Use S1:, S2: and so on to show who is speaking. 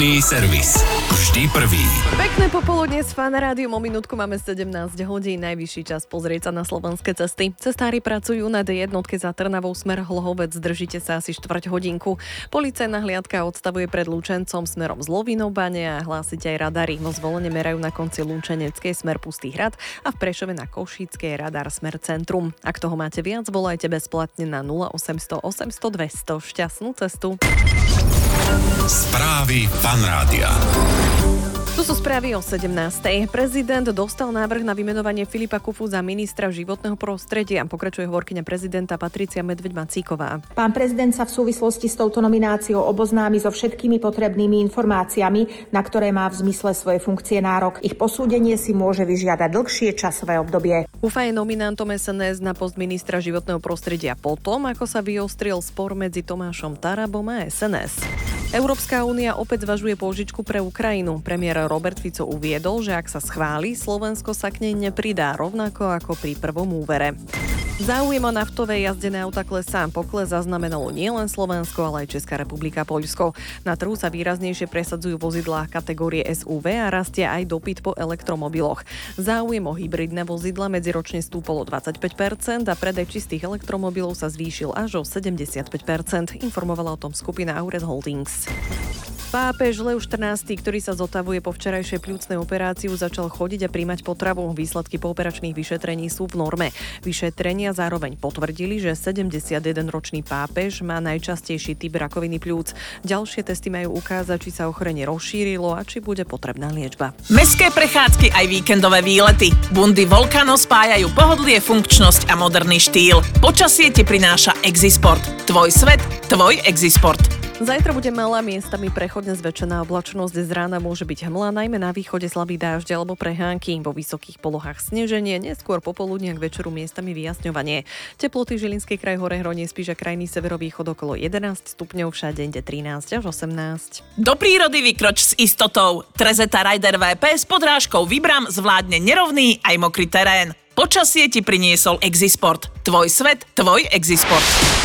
S1: Ranný servis. Vždy prvý.
S2: Pekné popoludne s Fan Rádiom. O minútku máme 17 hodín. Najvyšší čas pozrieť sa na slovenské cesty. Cestári pracujú na D1 za Trnavou smer Hlohovec. Držite sa asi štvrť hodinku. Policajná hliadka odstavuje pred Lučencom smerom z Lovinov-Bane a hlásiť aj radary. Vo Zvolene merajú na konci Lučeneckej smer Pustý hrad a v Prešove na Košíckej radar smer Centrum. Ak toho máte viac, volajte bezplatne na 0800 800 200. Šťastnú cestu.
S1: Správy Fan Rádia.
S2: Tu sú správy o 17. Prezident dostal návrh na vymenovanie Filipa Kufu za ministra životného prostredia. Pokračuje hovorkyňa prezidenta Patricia Medveď-Macíková.
S3: Pán prezident sa v súvislosti s touto nomináciou oboznámi so všetkými potrebnými informáciami, na ktoré má v zmysle svojej funkcie nárok. Ich posúdenie si môže vyžiadať dlhšie časové obdobie.
S2: Kufa je nominantom SNS na post ministra životného prostredia potom, ako sa vyostril spor medzi Tomášom Tarabom a SNS. Európska únia opäť zvažuje pôžičku pre Ukrajinu. Premiér Robert Fico uviedol, že ak sa schváli, Slovensko sa k nej nepridá rovnako ako pri prvom úvere. Záujem o naftové jazdené auta klesá. Pokles zaznamenalo nielen Slovensko, ale aj Česká republika, Poľsko. Na trhu sa výraznejšie presadzujú vozidlá kategórie SUV a rastie aj dopyt po elektromobiloch. Záujem o hybridné vozidla medziročne stúpol o 25% a predaj čistých elektromobilov sa zvýšil až o 75%. Informovala o tom skupina Auret Holdings. Pápež Leo XIV, ktorý sa zotavuje po včerajšej pľúcnej operáciu, začal chodiť a príjmať potravu. Výsledky pooperačných vyšetrení sú v norme. Vyšetrenia zároveň potvrdili, že 71-ročný pápež má najčastejší typ rakoviny pľúc. Ďalšie testy majú ukázať, či sa ochorenie rozšírilo a či bude potrebná liečba.
S4: Mestské prechádzky aj víkendové výlety. Bundy Volcano spájajú pohodlie, funkčnosť a moderný štýl. Počasie ti prináša Exisport. Tvoj svet, tvoj Exisport.
S2: Zajtra bude malá, miestami prechodne zväčšená oblačnosť. Z rána môže byť hmla, najmä na východe slabý dážď alebo prehánky. Vo vysokých polohách sneženie, neskôr popoludne k večeru miestami vyjasňovanie. Teploty Žilinský kraj, Hore Hronie, Spiš a krajný severovýchod okolo 11 stupňov, všade 13 až 18.
S4: Do prírody vykroč s istotou. Trezeta Rider VP s podrážkou Vibram zvládne nerovný aj mokrý terén. Počasie ti priniesol Exisport. Tvoj svet, tvoj Exisport.